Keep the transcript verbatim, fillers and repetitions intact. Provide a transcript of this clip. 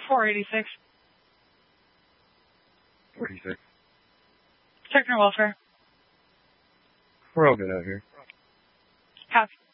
four eighty-six. forty-six. Techno welfare. We're all good out here. Copy.